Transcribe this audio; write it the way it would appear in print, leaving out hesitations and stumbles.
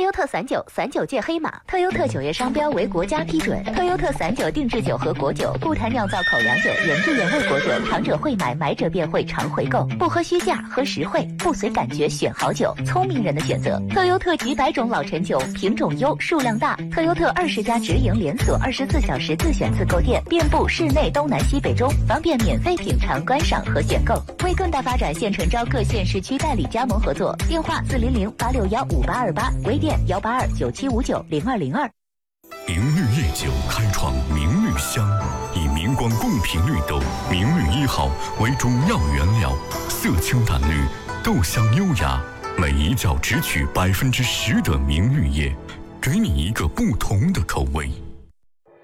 优特散酒，散酒界黑马。特优特酒业商标为国家批准。特优特散酒定制酒和果酒，不谈酿造口粮酒，原汁原味果酒，尝者会买，买者便会常回购。不喝虚价，喝实惠，不随感觉选好酒，聪明人的选择。特优特几百种老陈酒，品种优，数量大。特优特20家直营连锁，24小时自选自购店，遍布市内东南西北中，方便免费品尝、观赏和选购。为更大发展，现诚招各县市区代理加盟合作，电话400-861-5828，微店182-9759-0202。 明绿夜酒开创明绿香，以明光贡品绿豆明绿1号为主要原料，色清淡绿，豆香优雅，每一窖只取10%的明绿叶，给你一个不同的口味。